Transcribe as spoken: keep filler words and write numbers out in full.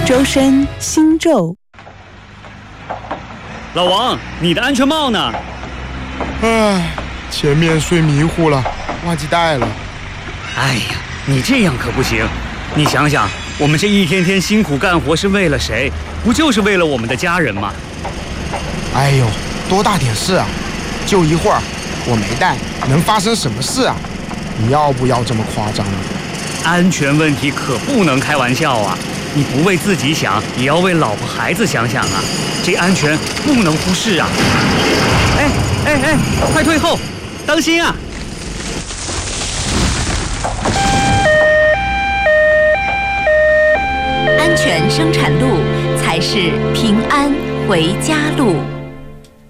周深星咒。 老王，你的安全帽呢？ 唉，前面睡迷糊了，忘记带了。 哎呀，你这样可不行。你想想，我们这一天天辛苦干活是为了谁？不就是为了我们的家人吗？ 哎呦，多大点事啊！就一会儿，我没带，能发生什么事啊？你要不要这么夸张啊？ 安全问题可不能开玩笑啊！你不为自己想，也要为老婆孩子想想啊！这安全不能忽视啊！哎哎哎，快退后，当心啊！ 安全生产路才是平安回家路。